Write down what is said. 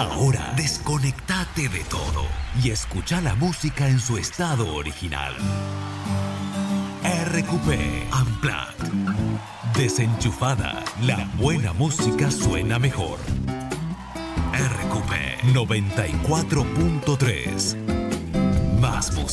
Ahora desconectate de todo y escucha la música en su estado original. RQP Unplugged. Desenchufada, la buena música suena mejor. RQP 94.3. Más música.